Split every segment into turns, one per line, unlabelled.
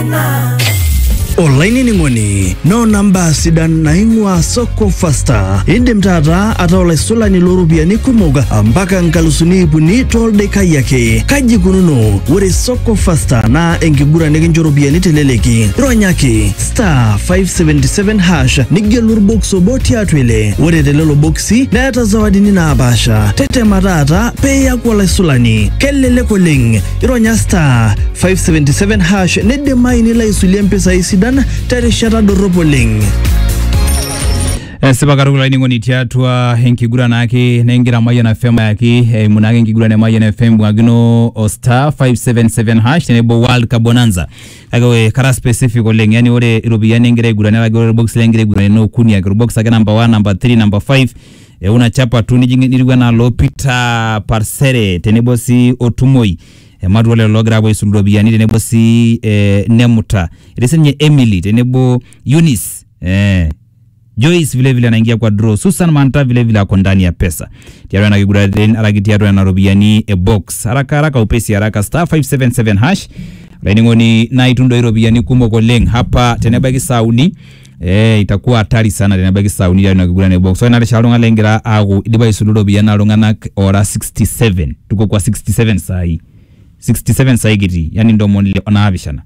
Online ningoni no number sidan naingwa soko fasta idem tata atawala sola ni lorubia ni kumoga ambaka nkalusuni ibuni tolde kayake kaji kununo wore soko fasta na engigura neginjorubia ni teleleki ronyaki star 577 hash nigelur boxo boti atwele wore telelo boxi na yata zawadi nina abasha tete matata peya kwa la solani kelele koling ronya star 577 hash nede maini la isulia mpesa isida tereshata doropoling
Sibakaru la ningoni tiatua henkigura naki nengira Mayan FM yaki munage henkigura ne Mayan FM wagino star 577 hash nebo World Cup bonanza agawe kara specific oleng yani ore European nengira igura ne agore box lengira igura no kunia agore box aga number 1 number 3 number 5 una chapa tu nirigwa na Lopita Parcere tenebo si Otumoi madwale logra boy sulrobiani tenebo si Nemuta resenye Emily tenebo Eunice Joyce vile vile anaingia kwa draw. Susan Manta vile vile ako ndani ya pesa. Tiaro na kigura den aragitiaro na robiani box. Haraka upesi haraka star 577 hash. Laini ngoni na itundo robiani kumbo ko leng hapa tenebaki sauni. Itakuwa hatari sana tenebaki sauni ya na kigura ne box. So na shalonga lengira agu idiba isuludo biyana longana ora 67. Tuko kwa 67 sai. 67 sai giti. Yani ndo monile onahabishana.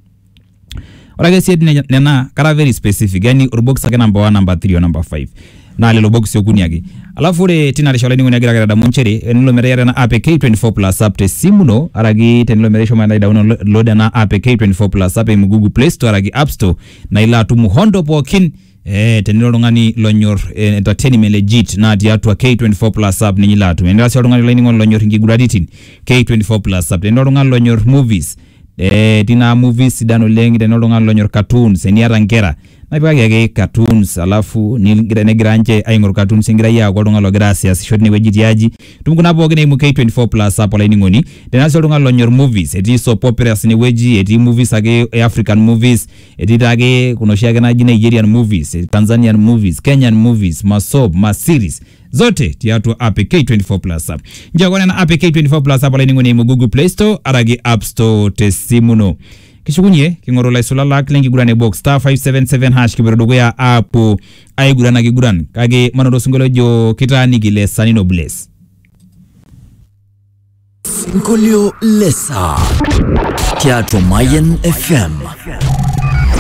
Orage siedi nena kara very specific yani urbox ake number 1 number 3 or number 5 na lelo box yokuni yake alafu re tina reshola ningo nyagira da monchere enilo mere na APK 24 plus app te simuno aragi tenilo mere shoma na download na APK 24 plus app mu Google Play Store aragi App Store na ila tu muhondo pokin tenilo ngani lonyor entertainment legit na diatu K24 plus app ni latu endala sio ngani ningo lonyor ngiguraditin K24 plus app tenilo ngani lonyor movies tina movies dano lengi dano longa lonyor cartoons eni arangera na bigage cartoons alafu ni granje aingor cartoons ngira ya kwa longa lo gracias shot ni wejitiaji tumukuna boge ni K24 plus hapo line ngoni dana so longa lonyor movies eti soap operas ni weji eti movies age African movies eti dage kunoshia na Nigerian movies Tanzanian movies Kenyan movies masop series zote tiatu APK 24 plus app njagona na APK 24 plus hapo line ngoni mu Google Play Store aragi App Store tesimuno kishukunye kingorola isola la klengi gurane box star 577 hash kiberodogo ya apo ay gurana giguran kage manodo sungolo jo kitani gile sanino bless
Singolio lesa Teatro Mayan FM